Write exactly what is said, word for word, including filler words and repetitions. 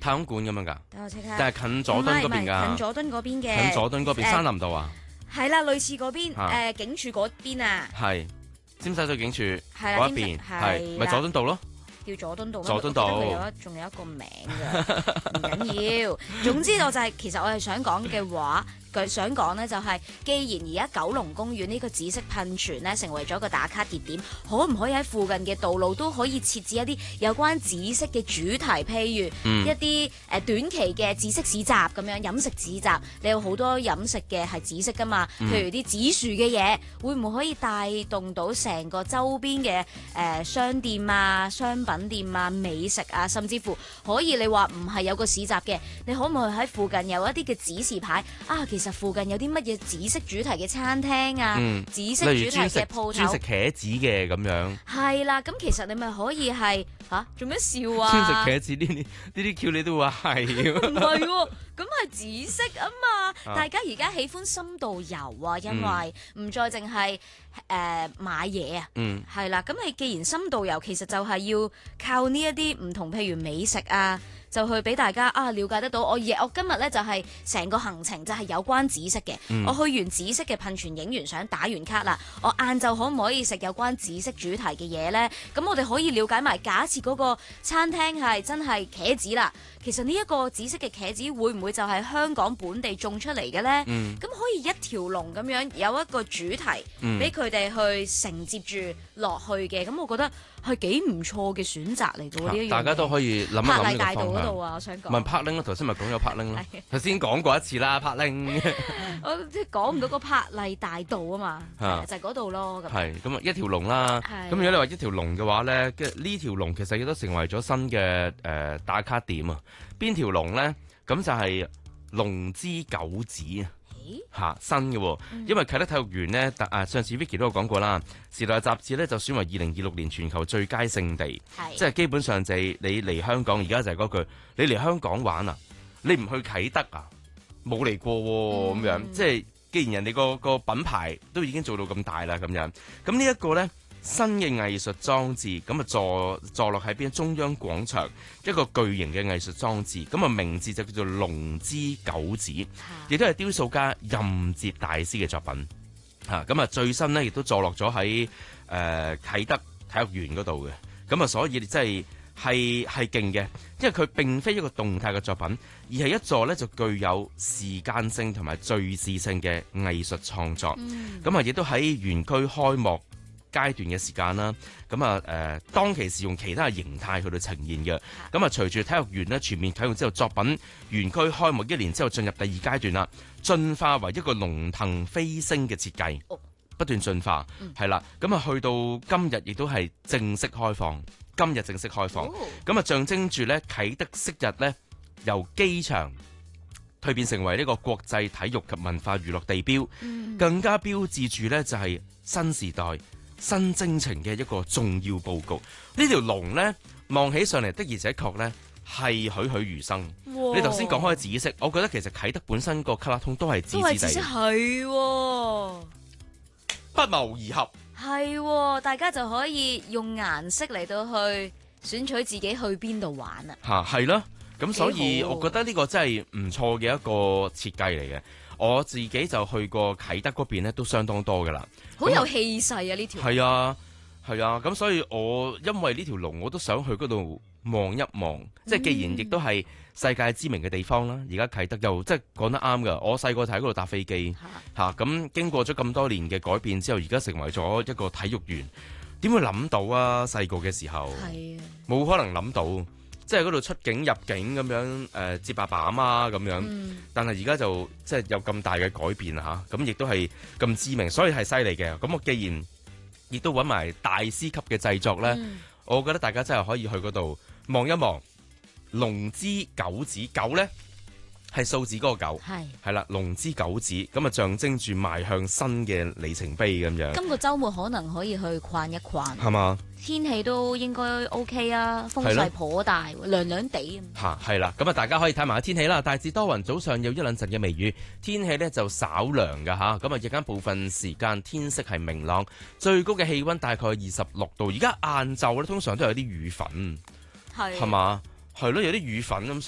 太空館咁樣㗎？ 等我即刻。 但係近佐敦嗰邊唔係唔係㗎？ 近佐敦嗰邊嘅。 近佐敦嗰邊誒山林道啊？ 係啦，類似嗰邊啊誒警署嗰邊啊， 係尖沙咀警署係啦嗰一邊， 尖沙係咪係啦佐敦道咯？ 叫佐敦道咩。 佐敦道我記得佢有一仲有一個名㗎，唔緊要。總之我就係、其實我係想講嘅話。佢想講呢，就係，既然而家九龍公園呢個紫色噴泉呢，成為咗一個打卡熱點，可唔可以喺附近嘅道路都可以設置一啲有關紫色嘅主題，譬如、 嗯、 一啲誒短期嘅紫色市集咁樣，飲食市集，你有好多飲食嘅係紫色噶嘛，譬如啲紫薯嘅嘢，會唔會可以帶動到成個周邊嘅誒、呃、商店啊、商品店啊、美食啊，甚至乎可以你話唔係有個市集嘅，你可唔可以喺附近有一啲嘅指示牌啊？其實附近有啲乜嘢紫色主題嘅餐廳啊， 嗯、 紫色主題嘅鋪頭， 專食茄子嘅咁樣。 係啦，咁其實你咪可以係吓做咩笑啊？ 專食茄子呢啲呢啲橋你都話係， 唔係喎，咁係紫色啊嘛！ 啊大家而家喜歡深度遊啊，因為唔再淨係誒買嘢啊， 嗯， 係啦。咁你既然深度遊，其實就係要靠呢一啲唔同，譬如美食啊。就去俾大家啊了解得到，我夜我今日咧就係、是、成個行程就係有關紫色嘅。嗯、我去完紫色嘅噴泉，影完相，打完卡啦。我晏晝可唔可以食有關紫色主題嘅嘢呢？咁我哋可以了解埋，假設嗰個餐廳係真係茄子啦，其實呢一個紫色嘅茄子會唔會就係香港本地種出嚟嘅呢？咁、嗯、可以一條龍咁樣有一個主題，俾佢哋去承接住落去嘅。咁我覺得係幾唔錯嘅選擇嚟嘅喎，呢一樣嘢大家都可以諗一諗呢個方向。 柏麗大道嗰度啊，我想講。 問柏鈴咯，頭先咪講咗柏鈴咯，頭先講過一次啦，柏鈴。 我即係講唔到個柏麗大道啊嘛，啊就係嗰度咯。 係咁啊，一條龍啦。咁如果你話一條龍嘅話咧，嘅呢條龍其實亦都成為咗新嘅誒、呃、打卡點啊。邊條龍咧？咁就係龍之九子啊。嚇新嘅喎，因為啟德體育園呢，啊上次 Vicky 都有講過啦，《時代雜誌》呢就選為二零二六年全球最佳勝地，即係基本上就係你嚟香港，而家就係嗰句，你嚟香港玩啊，你唔去啟德啊，冇嚟過喎、啊、咁、嗯、樣，即係既然人哋個個品牌都已經做到咁大啦，咁樣，咁呢一個呢。新嘅藝術裝置，咁啊坐坐落喺邊中央廣場，一個巨型嘅藝術裝置，咁啊名字就叫做龍之九子，亦都係雕塑家任哲大師嘅作品。嚇，咁啊最新呢亦都坐落咗喺誒啟德體育園嗰度嘅，咁啊所以真係係係勁嘅，因為佢並非一個動態嘅作品，而係一座咧就具有時間性同埋敘事性嘅藝術創作。咁啊亦都喺園區開幕階段嘅時間啦，咁啊誒當其時用其他嘅形態去到呈現嘅，咁啊隨住體育園咧全面啟用之後，作品園區開幕一年之後進入第二階段啦，進化為一個龍騰飛升嘅設計，不斷進化，係啦、嗯，咁啊去到今日亦都係正式開放，今日正式開放，咁啊、哦、象徵住咧啟德昔日咧由機場蛻變成為呢個國際體育及文化娛樂地標，嗯、更加標誌住咧就係新時代新征程嘅一個重要佈局。呢條龍咧望起上嚟的而且確咧係栩栩如生。哇你頭先講開紫色，我覺得其實啟德本身個卡拉通都係紫紫地， 都係紫色，係不謀而合。 係，大家就可以用顏色嚟到去選取自己去邊度玩啊！ 嚇係咯，咁所以我覺得呢個真係唔錯嘅一個設計嚟嘅。我自己就去過啟德嗰邊咧，都相當多噶啦， 好有氣勢啊！呢條係啊係啊，咁所以我因為呢條龍，我都想去嗰度望一望。嗯、即係既然亦都係世界知名嘅地方啦，而家啟德又即係講得啱噶。我細個就喺嗰度搭飛機嚇，咁、啊、經過咗咁多年嘅改變之後，而家成為咗一個體育園，點會諗到啊？細個嘅時候係啊，冇可能諗到。即係嗰度出境入境咁樣，誒、呃、接爸爸阿媽咁樣，嗯、但係而家就即係有咁大嘅改變嚇，咁亦都係咁知名，所以係犀利嘅。咁我既然亦都揾埋大師級嘅製作咧，嗯、我覺得大家真係可以去嗰度望一望。龍之九子，九咧係數字嗰個九，係係啦，龍之九子咁啊，象徵住邁向新嘅里程碑咁樣。今個週末可能可以去逛一逛，係嘛？天氣都應該 OK 啊，風勢頗大，涼涼地。嚇係啦，咁啊大家可以睇埋個天氣啦。大致多雲，早上有一兩陣嘅微雨，天氣咧就稍涼㗎嚇。咁啊日間部分時間天色係明朗，最高嘅氣温大概二十六度。而家晏晝咧通常都有啲雨粉，係係嘛？係咯，有啲雨粉咁。